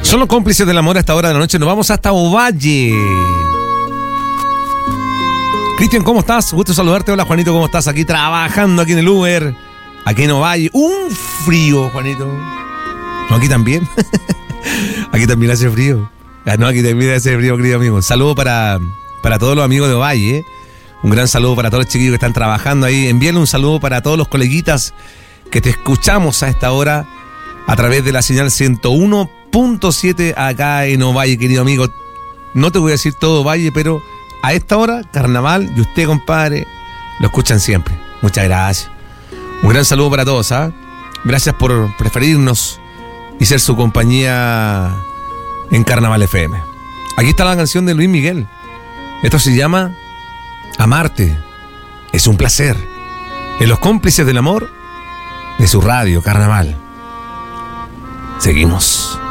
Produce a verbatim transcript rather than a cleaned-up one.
Son los cómplices del amor a esta hora de la noche. Nos vamos hasta Ovalle. Cristian, ¿cómo estás? Gusto saludarte. Hola, Juanito, ¿cómo estás? Aquí trabajando, aquí en el Uber, aquí en Ovalle. Un frío, Juanito. No, aquí también. Aquí también hace frío. Ah, no, aquí también hace frío, querido amigo. Un saludo para, para todos los amigos de Ovalle, ¿eh? Un gran saludo para todos los chiquillos que están trabajando ahí. Envíale un saludo para todos los coleguitas que te escuchamos a esta hora a través de la señal ciento uno punto siete acá en Ovalle, querido amigo. No te voy a decir todo Ovalle, pero a esta hora, carnaval, y usted, compadre, lo escuchan siempre. Muchas gracias. Un gran saludo para todos, ¿ah? Gracias por preferirnos y ser su compañía en Carnaval F M. Aquí está la canción de Luis Miguel. Esto se llama Amarte es un placer. En los cómplices del amor de su radio Carnaval. Seguimos.